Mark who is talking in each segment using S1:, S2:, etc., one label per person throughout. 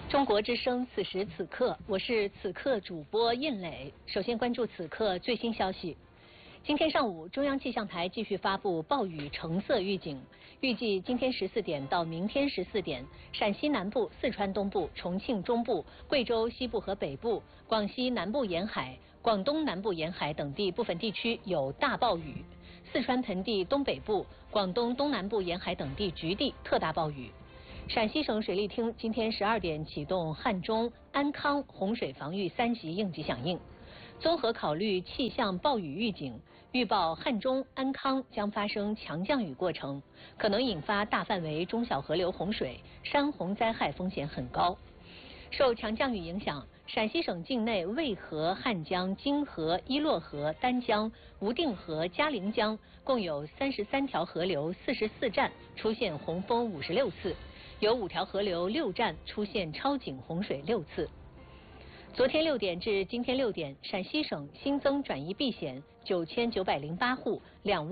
S1: 中国之声此时此刻，我是此刻主播印磊。首先关注此刻最新消息。今天上午，中央气象台继续发布暴雨橙色预警，预计今天14点到明天14点，陕西南部、四川东部、重庆中部、贵州西部和北部、广西南部沿海、广东南部沿海等地部分地区有大暴雨，四川盆地东北部、广东东南部沿海等地局地特大暴雨。陕西省水利厅今天12点启动汉中、安康洪水防御3级应急响应。综合考虑气象暴雨预警，预报汉中、安康将发生强降雨过程，可能引发大范围中小河流洪水，山洪灾害风险很高。受强降雨影响，陕西省境内渭河、汉江、泾河、伊洛河、丹江、无定河、嘉陵江共有33条河流44站出现洪峰56次，有5条河流6站出现超警洪水6次。昨天6点至今天6点，陕西省新增转移避险9908户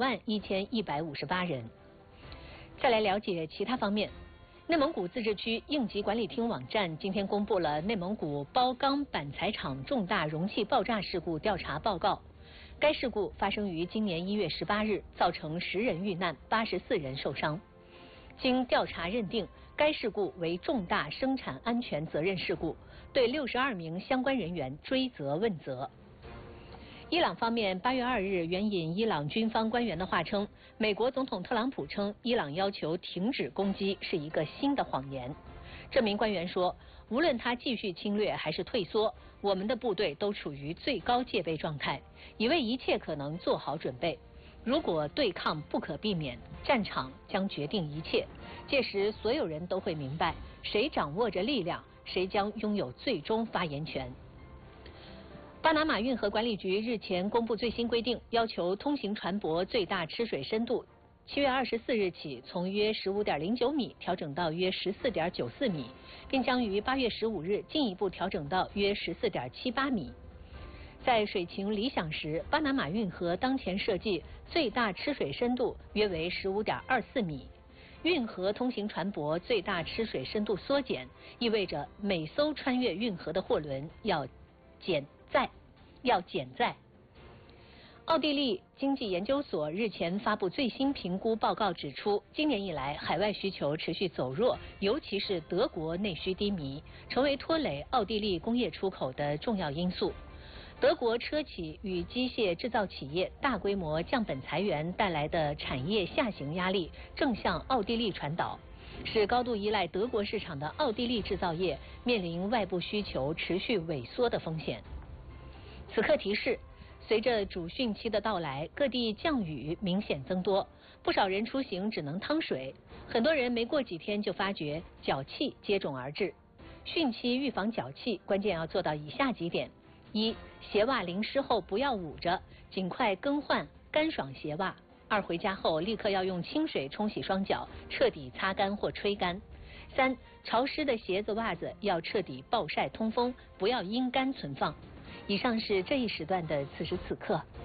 S1: ，21158人。再来了解其他方面。内蒙古自治区应急管理厅网站今天公布了内蒙古包钢板材厂重大容器爆炸事故调查报告。该事故发生于今年1月18日，造成10人遇难，84人受伤。经调查认定，该事故为重大生产安全责任事故，对62名相关人员追责问责。伊朗方面8月2日援引伊朗军方官员的话称，美国总统特朗普称伊朗要求停止攻击是一个新的谎言。这名官员说，无论他继续侵略还是退缩，我们的部队都处于最高戒备状态，已为一切可能做好准备。如果对抗不可避免，战场将决定一切，届时所有人都会明白，谁掌握着力量，谁将拥有最终发言权。巴拿马运河管理局日前公布最新规定，要求通行船舶最大吃水深度7月24日起从约15.09米调整到约14.94米，并将于8月15日进一步调整到约14.78米。在水情理想时，巴拿马运河当前设计最大吃水深度约为15.24米。运河通行船舶最大吃水深度缩减，意味着每艘穿越运河的货轮要减载。奥地利经济研究所日前发布最新评估报告指出，今年以来海外需求持续走弱，尤其是德国内需低迷，成为拖累奥地利工业出口的重要因素。德国车企与机械制造企业大规模降本裁员带来的产业下行压力正向奥地利传导，使高度依赖德国市场的奥地利制造业面临外部需求持续萎缩的风险。此刻提示，随着主汛期的到来，各地降雨明显增多，不少人出行只能趟水，很多人没过几天就发觉脚气接踵而至。汛期预防脚气，关键要做到以下几点：一、鞋袜淋湿后不要捂着，尽快更换干爽鞋袜。2、回家后立刻要用清水冲洗双脚，彻底擦干或吹干。3、潮湿的鞋子袜子要彻底暴晒通风，不要阴干存放。以上是这一时段的此时此刻。